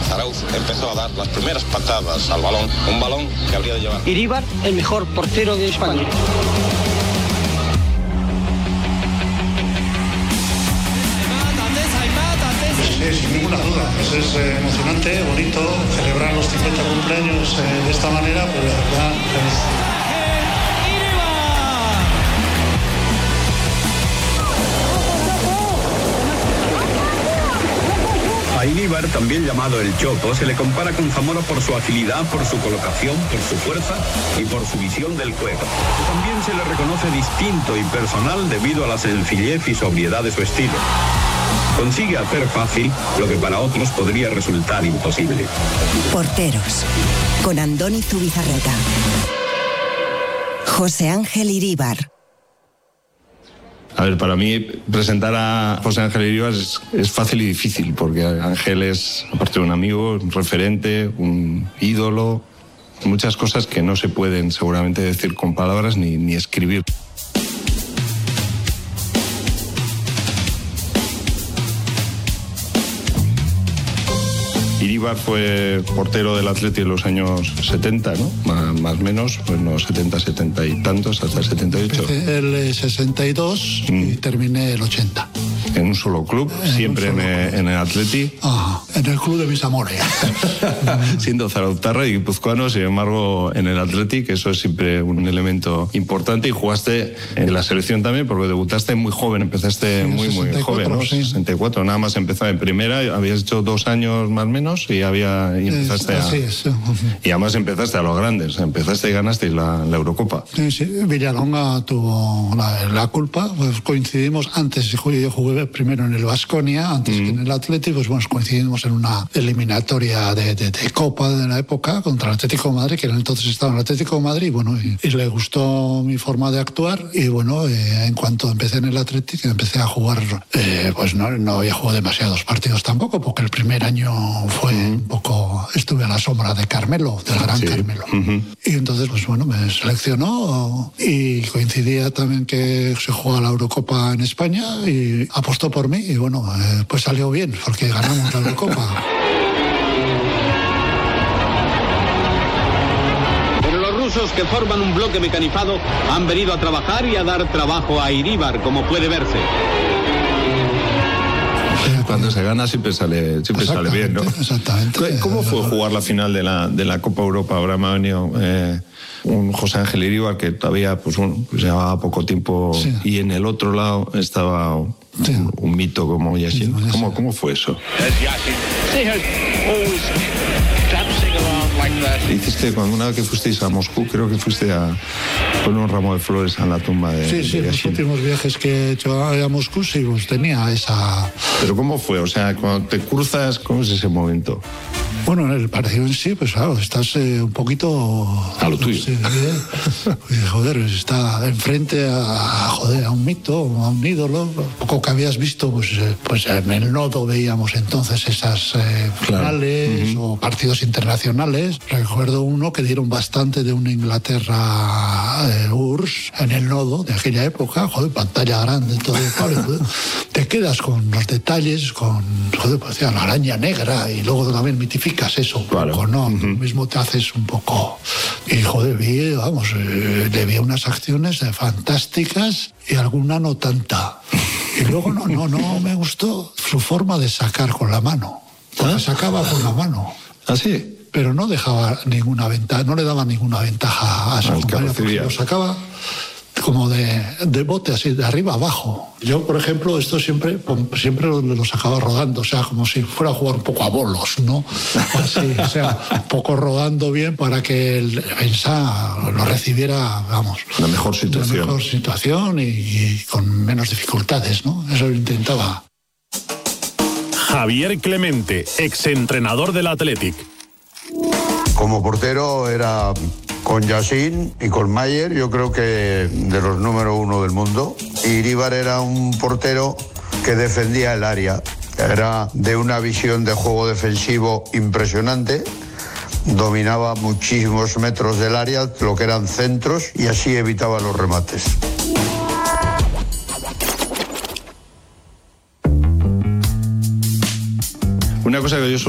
Zarauz empezó a dar las primeras patadas al balón, un balón que habría de llevar. Iríbar, el mejor portero de España. Sí, sin ninguna duda. Pues es emocionante, bonito celebrar los 50 cumpleaños de esta manera, pues la verdad es... A Iríbar, también llamado el Choco, se le compara con Zamora por su agilidad, por su colocación, por su fuerza y por su visión del juego. También se le reconoce distinto y personal debido a la sencillez y sobriedad de su estilo. Consigue hacer fácil lo que para otros podría resultar imposible. Porteros, con Andoni Zubizarreta. José Ángel Iríbar. A ver, para mí presentar a José Ángel Iríbar es fácil y difícil, porque Ángel es, aparte de un amigo, un referente, un ídolo, muchas cosas que no se pueden seguramente decir con palabras ni escribir. Iríbar fue portero del Atleti en los años 70, ¿no? Más o menos, pues no, 70 y tantos, hasta el 78. Empecé el 62 y terminé el 80. En un solo club, siempre en el Atleti. Ajá, en el club de mis amores. Siendo zarauztarra y guipuzcoano, sin embargo, en el Atleti, que eso es siempre un elemento importante. Y jugaste en la selección también, porque debutaste muy joven, empezaste muy 64, joven, ¿no? Sí. 64, nada más empezaba en primera, habías hecho 2 años más o menos y empezaste así es. Y además empezaste a los grandes, empezaste y ganaste la Eurocopa. Sí, Villalonga tuvo la culpa, pues coincidimos antes, yo jugué primero en el Baskonia, antes que en el Atleti, pues bueno, coincidimos en una eliminatoria de Copa de la época contra el Atlético de Madrid, que entonces estaba en el Atlético de Madrid, bueno, y le gustó mi forma de actuar, y bueno, en cuanto empecé en el Atlético, empecé a jugar, pues no había jugado demasiados partidos tampoco, porque el primer año fue un poco, estuve a la sombra de Carmelo, del gran Carmelo. Y entonces, pues bueno, me seleccionó y coincidía también que se jugaba la Eurocopa en España y apostó por mí y bueno, pues salió bien, porque ganamos la Eurocopa. Pero los rusos, que forman un bloque mecanizado, han venido a trabajar y a dar trabajo a Iríbar, como puede verse. Cuando se gana siempre sale bien, ¿no? Exactamente. ¿Cómo fue jugar la final de la Copa Europa? Ahora me ha venido un José Ángel Iríbar que todavía pues llevaba poco tiempo, sí. Y en el otro lado estaba un mito como Yashin. ¿Cómo fue eso? Hiciste, cuando una vez que fuisteis a Moscú, creo que fuiste a poner un ramo de flores a la tumba de Sí, los últimos viajes que he hecho a Moscú, sí, pues tenía esa... ¿Pero cómo fue? O sea, cuando te cruzas, ¿cómo es ese momento? Bueno, en el partido en sí, pues claro, estás un poquito... A lo tuyo. Sí, joder, está enfrente a un mito, a un ídolo. Poco que habías visto, pues en el Nodo veíamos entonces esas finales o partidos internacionales. Recuerdo uno que dieron bastante de una Inglaterra URSS en el Nodo de aquella época, joder, pantalla grande, todo. Joder, te quedas con los detalles, pues la araña negra y luego también mitificas eso, claro. Un poco, ¿no? Lo mismo te haces un poco. Y joder, le vi unas acciones fantásticas y alguna no tanta. Y luego no me gustó su forma de sacar con la mano. Porque sacaba con la mano. ¿Ah, sí? Pero no dejaba ninguna ventaja, no le daba ninguna ventaja a su compañero, porque lo sacaba como de bote, así, de arriba abajo. Yo, por ejemplo, esto siempre lo sacaba rodando, o sea, como si fuera a jugar un poco a bolos, ¿no? Así, o sea, un poco rodando bien para que el defensa lo recibiera, vamos... La mejor situación y con menos dificultades, ¿no? Eso lo intentaba. Javier Clemente, exentrenador del Athletic. Como portero era... Con Yashin y con Mayer, yo creo que de los número 1 del mundo. Iríbar era un portero que defendía el área. Era de una visión de juego defensivo impresionante. Dominaba muchísimos metros del área, lo que eran centros, y así evitaba los remates. Una cosa que yo